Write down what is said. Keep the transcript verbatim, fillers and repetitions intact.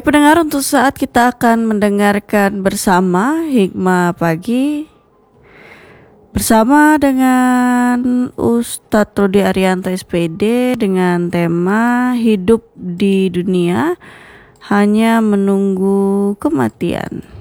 Baik pendengar, untuk saat kita akan mendengarkan bersama Hikmah Pagi bersama dengan Ustadz Rudi Arianto S P D dengan tema hidup di dunia hanya menunggu kematian.